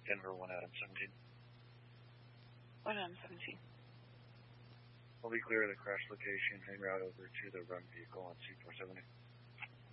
Denver 1 Adam 17. 1 Adam 17. We'll be clear of the crash location en route over to the run vehicle on C470.